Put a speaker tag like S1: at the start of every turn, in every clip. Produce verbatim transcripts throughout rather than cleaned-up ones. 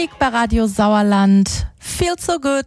S1: Musik bei Radio Sauerland. Feel so good.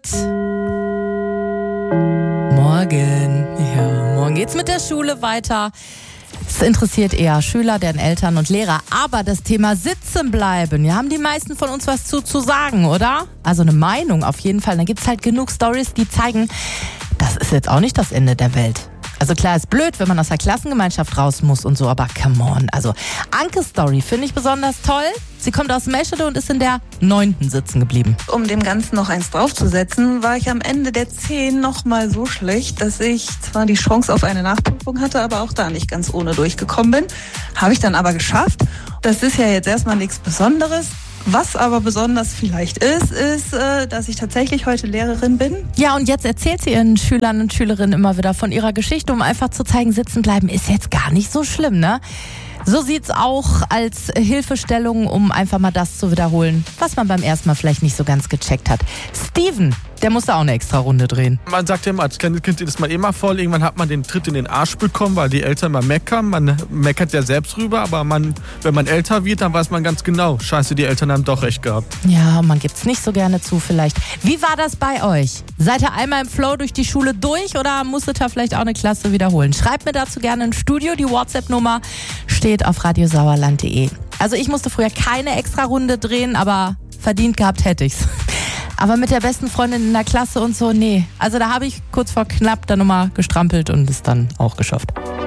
S1: Morgen. Ja, morgen geht's mit der Schule weiter. Es interessiert eher Schüler, deren Eltern und Lehrer. Aber das Thema Sitzen bleiben, ja, haben die meisten von uns was zu, zu sagen, oder? Also eine Meinung auf jeden Fall. Da gibt's halt genug Stories, die zeigen, das ist jetzt auch nicht das Ende der Welt. Also klar, ist blöd, wenn man aus der Klassengemeinschaft raus muss und so, aber come on. Also Ankes Story finde ich besonders toll. Sie kommt aus Meschede und ist in der neunten sitzen geblieben.
S2: Um dem Ganzen noch eins draufzusetzen, war ich am Ende der zehn noch mal so schlecht, dass ich zwar die Chance auf eine Nachprüfung hatte, aber auch da nicht ganz ohne durchgekommen bin. Habe ich dann aber geschafft. Das ist ja jetzt erstmal nichts Besonderes. Was aber besonders vielleicht ist, ist, dass ich tatsächlich heute Lehrerin bin.
S1: Ja, und jetzt erzählt sie ihren Schülern und Schülerinnen immer wieder von ihrer Geschichte, um einfach zu zeigen, sitzen bleiben ist jetzt gar nicht so schlimm, ne? So sieht's auch als Hilfestellung, um einfach mal das zu wiederholen, was man beim ersten Mal vielleicht nicht so ganz gecheckt hat. Steven, der musste auch eine extra Runde drehen.
S3: Man sagt ja immer, als kleines Kind ist man immer voll, irgendwann hat man den Tritt in den Arsch bekommen, weil die Eltern mal meckern. Man meckert ja selbst rüber, aber man, wenn man älter wird, dann weiß man ganz genau, scheiße, die Eltern haben doch recht gehabt.
S1: Ja, man gibt's nicht so gerne zu vielleicht. Wie war das bei euch? Seid ihr einmal im Flow durch die Schule durch oder musstet ihr vielleicht auch eine Klasse wiederholen? Schreibt mir dazu gerne ins Studio, die WhatsApp-Nummer steht auf radiosauerland punkt de. Also ich musste früher keine extra Runde drehen, aber verdient gehabt hätte ich's. Aber mit der besten Freundin in der Klasse und so, nee. Also da habe ich kurz vor knapp dann nochmal gestrampelt und es dann auch geschafft.